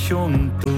ich und du.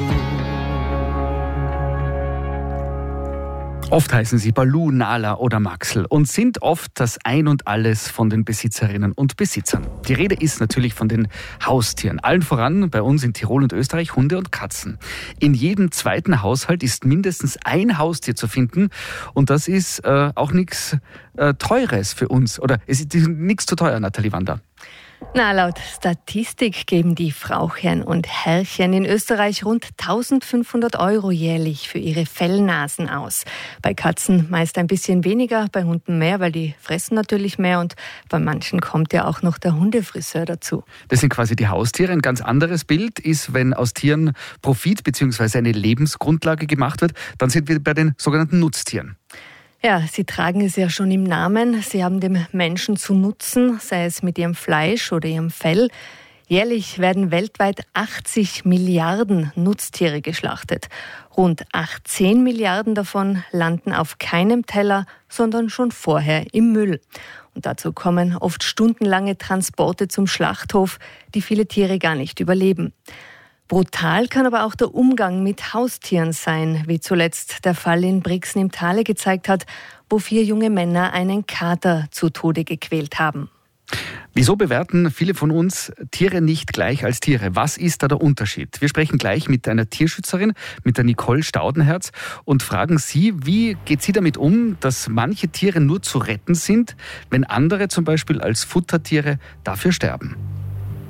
Oft heißen sie Balu, Nala oder Maxl und sind oft das Ein und Alles von den Besitzerinnen und Besitzern. Die Rede ist natürlich von den Haustieren. Allen voran bei uns in Tirol und Österreich Hunde und Katzen. In jedem zweiten Haushalt ist mindestens ein Haustier zu finden und das ist auch nichts Teures für uns. Oder es ist nichts zu teuer, Nathalie Wander. Na, laut Statistik geben die Frauchen und Herrchen in Österreich rund 1.500 € jährlich für ihre Fellnasen aus. Bei Katzen meist ein bisschen weniger, bei Hunden mehr, weil die fressen natürlich mehr und bei manchen kommt ja auch noch der Hundefriseur dazu. Das sind quasi die Haustiere. Ein ganz anderes Bild ist, wenn aus Tieren Profit bzw. eine Lebensgrundlage gemacht wird, dann sind wir bei den sogenannten Nutztieren. Ja, sie tragen es ja schon im Namen. Sie haben dem Menschen zu nutzen, sei es mit ihrem Fleisch oder ihrem Fell. Jährlich werden weltweit 80 Milliarden Nutztiere geschlachtet. Rund 18 Milliarden davon landen auf keinem Teller, sondern schon vorher im Müll. Und dazu kommen oft stundenlange Transporte zum Schlachthof, die viele Tiere gar nicht überleben. Brutal kann aber auch der Umgang mit Haustieren sein, wie zuletzt der Fall in Brixen im Thale gezeigt hat, wo 4 junge Männer einen Kater zu Tode gequält haben. Wieso bewerten viele von uns Tiere nicht gleich als Tiere? Was ist da der Unterschied? Wir sprechen gleich mit einer Tierschützerin, mit der Nicole Staudenherz und fragen sie, wie geht sie damit um, dass manche Tiere nur zu retten sind, wenn andere zum Beispiel als Futtertiere dafür sterben?